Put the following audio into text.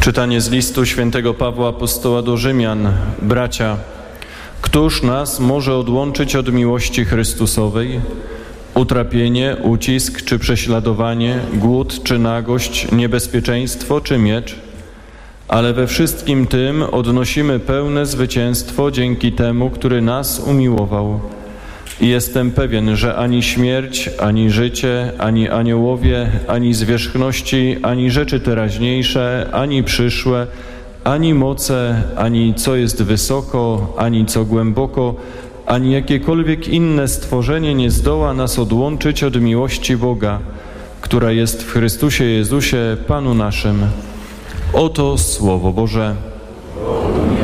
Czytanie z listu świętego Pawła Apostoła do Rzymian. Bracia, któż nas może odłączyć od miłości Chrystusowej? Utrapienie, ucisk czy prześladowanie, głód czy nagość, niebezpieczeństwo czy miecz? Ale we wszystkim tym odnosimy pełne zwycięstwo dzięki temu, który nas umiłował. I jestem pewien, że ani śmierć, ani życie, ani aniołowie, ani zwierzchności, ani rzeczy teraźniejsze, ani przyszłe, ani moce, ani co jest wysoko, ani co głęboko, ani jakiekolwiek inne stworzenie nie zdoła nas odłączyć od miłości Boga, która jest w Chrystusie Jezusie, Panu naszym. Oto Słowo Boże.